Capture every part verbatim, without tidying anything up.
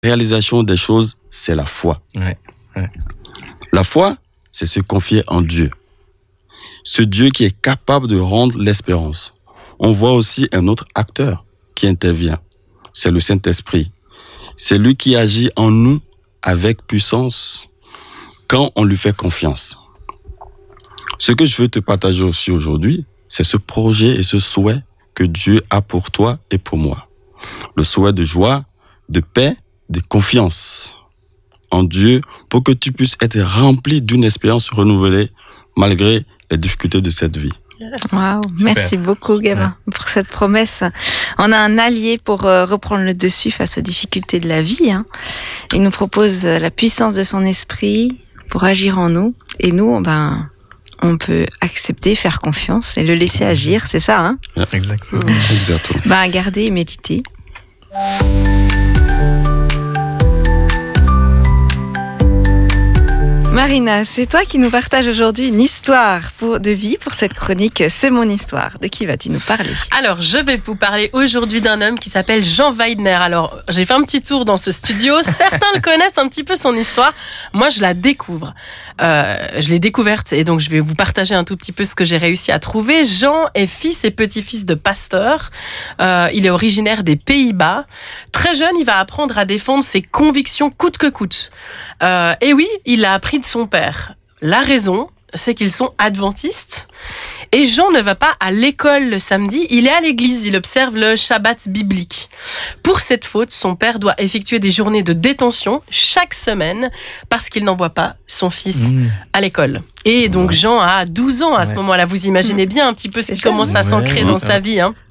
réalisation des choses, c'est la foi. Ouais, ouais. La foi, c'est se confier en Dieu. Ce Dieu qui est capable de rendre l'espérance. On voit aussi un autre acteur qui intervient. C'est le Saint-Esprit. C'est lui qui agit en nous avec puissance quand on lui fait confiance. Ce que je veux te partager aussi aujourd'hui, c'est ce projet et ce souhait que Dieu a pour toi et pour moi. Le souhait de joie, de paix, de confiance en Dieu pour que tu puisses être rempli d'une espérance renouvelée malgré les difficultés de cette vie. Waouh, merci beaucoup Gabin ouais. pour cette promesse. On a un allié pour euh, reprendre le dessus face aux difficultés de la vie. Hein. Il nous propose euh, la puissance de son esprit pour agir en nous. Et nous, ben, on peut accepter, faire confiance et le laisser agir, c'est ça hein ouais, Exactement. Mmh. Exactement. Ben, garder et méditer. Marina, c'est toi qui nous partages aujourd'hui une histoire pour, de vie pour cette chronique C'est mon histoire. De qui vas-tu nous parler ? Alors, je vais vous parler aujourd'hui d'un homme qui s'appelle Jean Weidner. Alors, j'ai fait un petit tour dans ce studio. Certains le connaissent un petit peu son histoire. Moi, je la découvre. Euh, je l'ai découverte et donc je vais vous partager un tout petit peu ce que j'ai réussi à trouver. Jean est fils et petit-fils de pasteur. Euh, il est originaire des Pays-Bas. Très jeune, il va apprendre à défendre ses convictions coûte que coûte. Euh, et oui, il l'a appris de son père. La raison, c'est qu'ils sont adventistes. Et Jean ne va pas à l'école le samedi, il est à l'église, il observe le Shabbat biblique. Pour cette faute, son père doit effectuer des journées de détention chaque semaine parce qu'il n'envoie pas son fils mmh. à l'école. Et donc ouais. Jean a douze ans à ce ouais. moment-là, vous imaginez bien un petit peu ce qui commence à s'ancrer ouais, dans sa vie. Hein.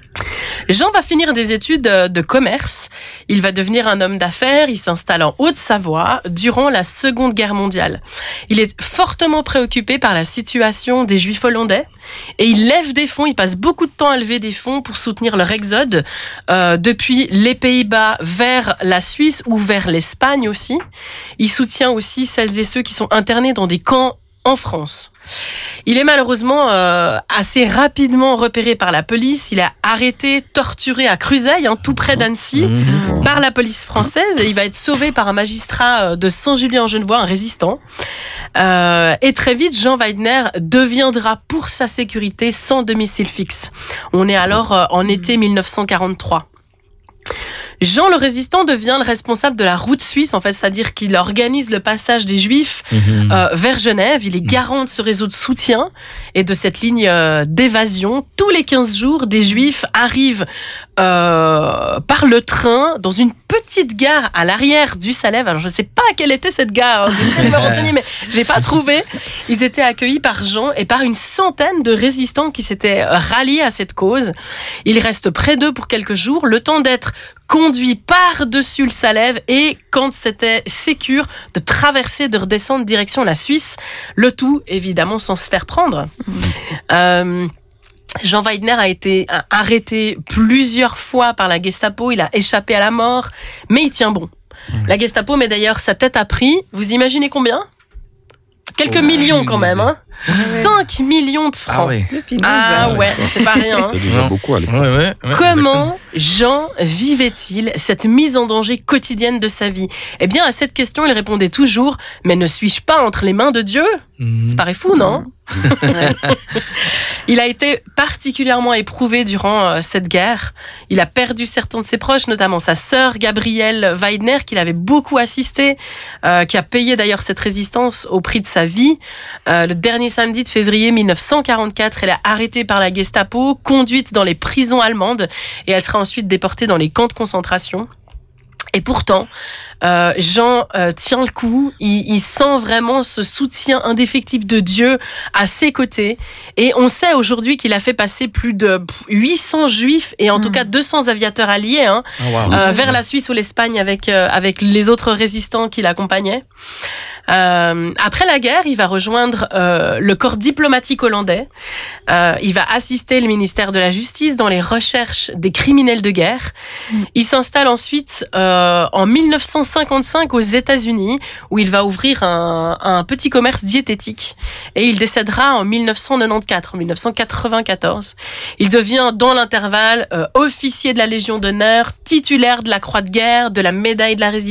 Jean va finir des études de commerce. Il va devenir un homme d'affaires. Il s'installe en Haute-Savoie durant la Seconde Guerre mondiale. Il est fortement préoccupé par la situation des Juifs hollandais et il lève des fonds. Il passe beaucoup de temps à lever des fonds pour soutenir leur exode euh, depuis les Pays-Bas vers la Suisse ou vers l'Espagne aussi. Il soutient aussi celles et ceux qui sont internés dans des camps en France. Il est malheureusement euh, assez rapidement repéré par la police. Il est arrêté, torturé à Cruzeil, hein, tout près d'Annecy, mmh. par la police française. Et il va être sauvé par un magistrat de Saint-Julien-en-Genevois, un résistant. Euh, et très vite, Jean Weidner deviendra pour sa sécurité sans domicile fixe. On est alors euh, en été dix-neuf cent quarante-trois. Jean le résistant devient le responsable de la route suisse, en fait, c'est-à-dire qu'il organise le passage des Juifs mmh. euh, vers Genève. Il est garant de ce réseau de soutien et de cette ligne euh, d'évasion. Tous les quinze jours, des Juifs arrivent euh, par le train dans une petite gare à l'arrière du Salève. Alors, je ne sais pas quelle était cette gare, hein. J'ai essayé de me renseigner, mais je n'ai pas trouvé. Ils étaient accueillis par Jean et par une centaine de résistants qui s'étaient ralliés à cette cause. Il reste près d'eux pour quelques jours, le temps d'être conduit par-dessus le Salève et, quand c'était sécure, de traverser, de redescendre direction la Suisse. Le tout, évidemment, sans se faire prendre. Mmh. Euh, Jean Weidner a été arrêté plusieurs fois par la Gestapo. Il a échappé à la mort, mais il tient bon. Mmh. La Gestapo met d'ailleurs sa tête à prix. Vous imaginez combien ? Quelques oh, millions quand même, hein. Ouais. cinq millions de francs. Ah, ouais, ah ouais, c'est pas rien. C'est déjà beaucoup à l'époque. Ouais, ouais, ouais, Comment Jean vivait-il cette mise en danger quotidienne de sa vie ? Eh bien, à cette question, il répondait toujours « Mais ne suis-je pas entre les mains de Dieu ?» mmh. Ça paraît fou, non ? Il a été particulièrement éprouvé durant euh, cette guerre. Il a perdu certains de ses proches, notamment sa sœur Gabrielle Weidner, qu'il avait beaucoup assisté, euh, qui a payé d'ailleurs cette résistance au prix de sa vie. Euh, le dernier samedi de février dix-neuf cent quarante-quatre, elle est arrêtée par la Gestapo, conduite dans les prisons allemandes, et elle sera ensuite déportée dans les camps de concentration. Et pourtant, euh, Jean euh, tient le coup, il, il sent vraiment ce soutien indéfectible de Dieu à ses côtés. Et on sait aujourd'hui qu'il a fait passer plus de huit cents juifs et en mmh. tout cas deux cents aviateurs alliés hein, oh, wow. euh, vers la Suisse ou l'Espagne avec, euh, avec les autres résistants qui l'accompagnaient. Euh, après la guerre, il va rejoindre euh, le corps diplomatique hollandais. Euh, il va assister le ministère de la Justice dans les recherches des criminels de guerre. Il s'installe ensuite euh, en dix-neuf cent cinquante-cinq aux États-Unis, où il va ouvrir un, un petit commerce diététique. Et il décédera en mille neuf cent quatre-vingt-quatorze, en mille neuf cent quatre-vingt-quatorze. Il devient, dans l'intervalle, euh, officier de la Légion d'honneur, titulaire de la Croix de guerre, de la médaille de la Résistance,